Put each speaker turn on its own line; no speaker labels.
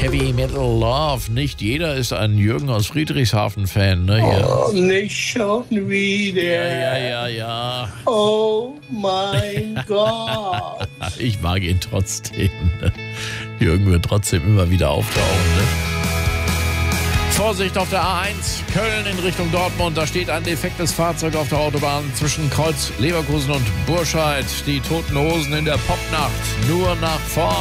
Heavy Metal Love. Nicht jeder ist ein Jürgen aus Friedrichshafen-Fan, ne?
Oh, nicht schon wieder.
Ja.
Oh mein Gott.
Ich mag ihn trotzdem. Ne? Jürgen wird trotzdem immer wieder auftauchen, ne? Vorsicht auf der A1, Köln in Richtung Dortmund. Da steht ein defektes Fahrzeug auf der Autobahn zwischen Kreuz Leverkusen und Burscheid. Die Toten Hosen in der Popnacht, nur nach vorn.